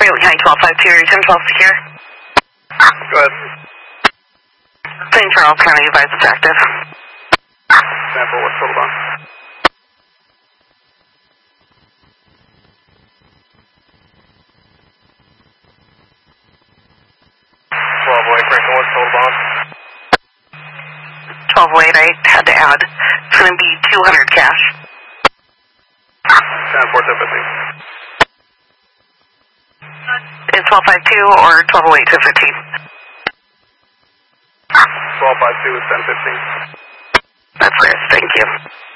Franklin County 1252, 1012 secure. Go ahead. St. Charles County, advise it's active. Sample, what's total bound? Franklin, what's total bound? 1208, I had to add. It's going to be 200 cash. 10-4-10-15. It's 1252 or 1208 to 15. 1252 is 10-15. That's right, thank you.